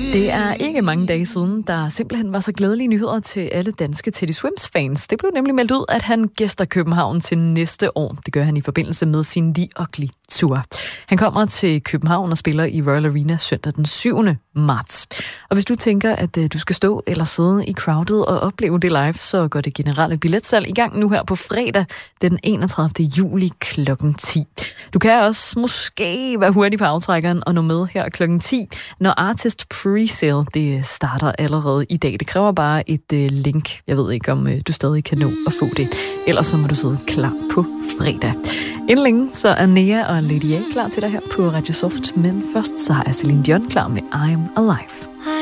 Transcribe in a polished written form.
Det er ikke mange dage siden, der simpelthen var så glædelige nyheder til alle danske Teddy Swims-fans. Det blev nemlig meldt ud, at han gæster København til næste år. Det gør han i forbindelse med sin The Ugly Tour. Han kommer til København og spiller i Royal Arena søndag den 7. marts. Og hvis du tænker, at du skal stå eller sidde i crowded og opleve det live, så går det generelle billetsalg i gang nu her på fredag den 31. juli kl. 10. Du kan også måske være hurtig på aftrækkeren og nå med her kl. 10, når Artist Presale det starter allerede i dag. Det kræver bare et link. Jeg ved ikke, om du stadig kan nå at få det. Ellers så må du sidde klar på fredag. Inden længe så er Nea og Lady A klar til dig her på Radio Soft, men først så har jeg Celine Dion klar med I'm Alive.